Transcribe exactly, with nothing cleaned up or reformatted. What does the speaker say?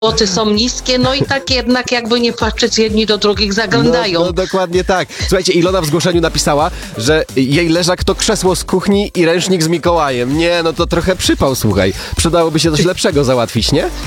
Loty są niskie, no i tak jednak jakby nie patrzeć, jedni do drugich zaglądają. No, no dokładnie tak. Słuchajcie, Ilona w zgłoszeniu napisała, że jej leżak to krzesło z kuchni i ręcznik z Mikołajem. Nie, no to trochę przypał, słuchaj. Przydałoby się coś lepszego załatwić, nie?